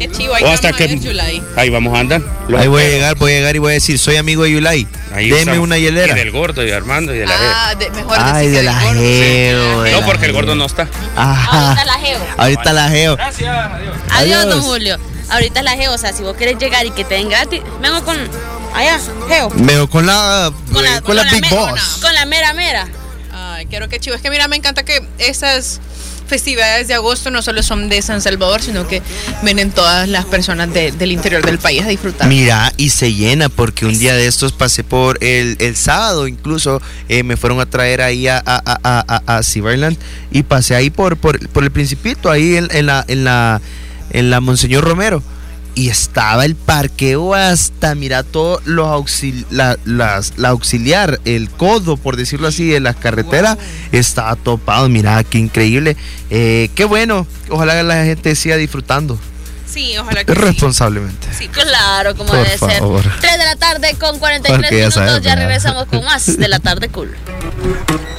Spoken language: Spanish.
Qué chivo, ahí O hasta vamos a que ver, Yulai. ahí vamos a andar. Ahí voy a llegar y voy a decir, soy amigo de Yulai. Ahí Deme estamos. una hielera. Y del gordo, y de Armando, y de la Mejor Ay, decir de que la del gordo. Geo. Geo. No, porque el gordo no está. Ajá. Ahorita la Geo. Ahorita la Geo. Gracias, adiós. Adiós, don Julio. Ahorita la Geo, o sea, si vos querés llegar y que te den gratis, vengo con... Allá, Geo. Veo con la Big Boss. Con la mera. Ay, quiero que chivo. Es que mira, me encanta que esas festividades de agosto no solo son de San Salvador, sino que vienen todas las personas del interior del país a disfrutar. Mira, y se llena porque un día de estos pasé por el sábado, incluso me fueron a traer ahí a Ciberland y pasé ahí por el Principito, ahí en la Monseñor Romero. Y estaba el parqueo hasta, mira, todos los la auxiliar, el codo, por decirlo así, de la carretera, estaba topado. Mira, qué increíble. Qué bueno. Ojalá la gente siga disfrutando. Sí, ojalá que responsablemente. Sí. Claro, como Por debe favor. ser. 3 de la tarde con 43 Porque ya minutos. sabes, Ya ¿verdad? regresamos con más de la tarde cool.